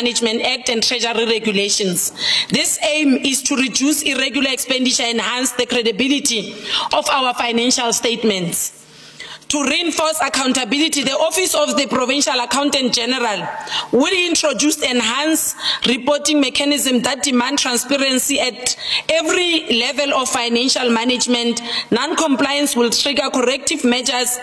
Management Act and Treasury regulations. This aim is to reduce irregular expenditure and enhance the credibility of our financial statements. To reinforce accountability, the Office of the Provincial Accountant General will introduce enhanced reporting mechanisms that demand transparency at every level of financial management. Non-compliance will trigger corrective measures.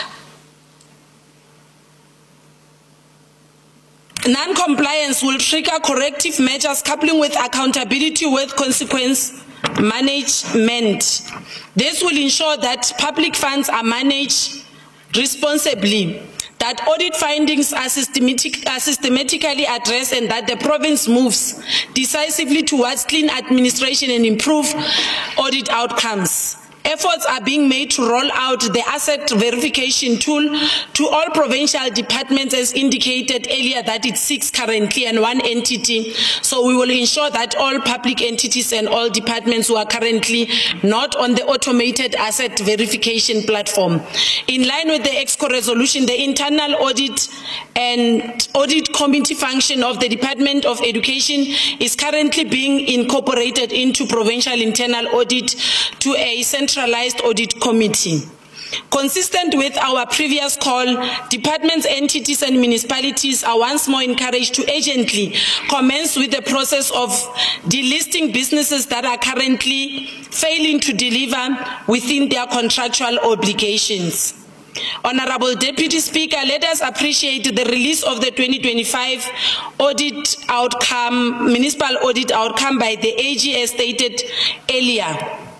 Non-compliance will trigger corrective measures coupling with accountability with consequence management. This will ensure that public funds are managed responsibly, that audit findings are systematically addressed, and that the province moves decisively towards clean administration and improve audit outcomes. Efforts are being made to roll out the asset verification tool to all provincial departments, as indicated earlier that it's 6 currently and 1 entity. So we will ensure that all public entities and all departments who are currently not on the automated asset verification platform. In line with the EXCO resolution, the internal audit and audit committee function of the Department of Education is currently being incorporated into provincial internal audit to a centralized audit committee. Consistent with our previous call, departments, entities and municipalities are once more encouraged to urgently commence with the process of delisting businesses that are currently failing to deliver within their contractual obligations. Honorable Deputy Speaker, let us appreciate the release of the 2025 audit outcome, municipal audit outcome by the AG as stated earlier.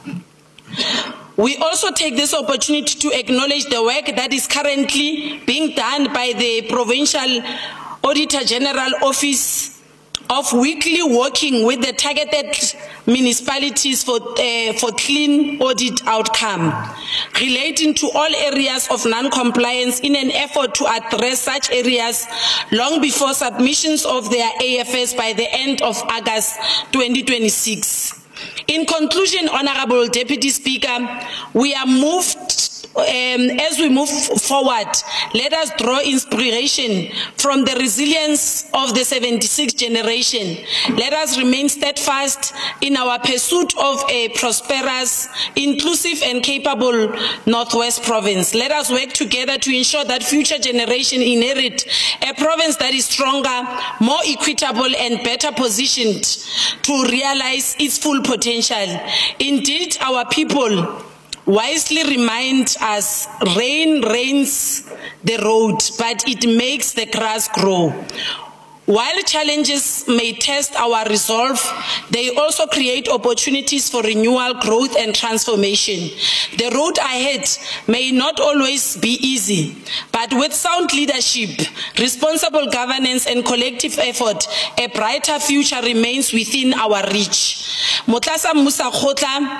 We also take this opportunity to acknowledge the work that is currently being done by the Provincial Auditor General Office of weekly working with the targeted municipalities for clean audit outcome, relating to all areas of non-compliance in an effort to address such areas long before submissions of their AFS by the end of August 2026. In conclusion, Honorable Deputy Speaker, we are moved, as we move forward, let us draw inspiration from the resilience of the 76th generation. Let us remain steadfast in our pursuit of a prosperous, inclusive and capable Northwest province. Let us work together to ensure that future generations inherit a province that is stronger, more equitable and better positioned to realize its full potential. Indeed, our people wisely remind us, rain rains the road, but it makes the grass grow. While challenges may test our resolve, they also create opportunities for renewal, growth and transformation. The road ahead may not always be easy, but with sound leadership, responsible governance and collective effort, a brighter future remains within our reach. Motlasa Musa Khotla,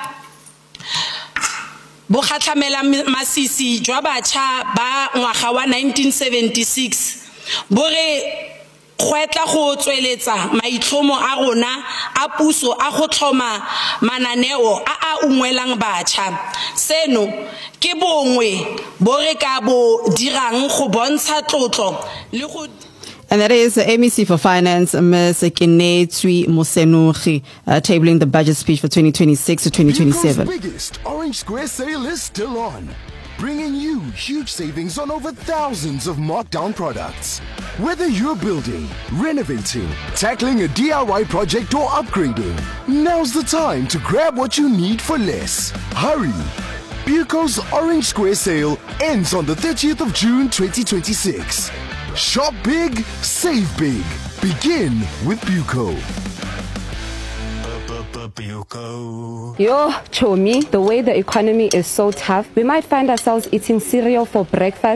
Bokhatlamela Masisi jwa batjha ba ngwaga wa 1976 bore kgwetla go tsweletsa maitlhomo a rona a puso a go tlhoma mananeo a ungwelang batjha. Seno ke bongwe bore ka bo dirang go bontsha tlotlo le go. And that is the MEC for Finance, Ms. Kenetswe Mosenukhi, tabling the budget speech for 2026 to 2027. Buco's biggest Orange Square sale is still on, bringing you huge savings on over thousands of markdown products. Whether you're building, renovating, tackling a DIY project or upgrading, now's the time to grab what you need for less. Hurry! Buco's Orange Square sale ends on the 30th of June 2026. Shop big, save big. Begin with Buco. Yo, Chomi, the way the economy is so tough, we might find ourselves eating cereal for breakfast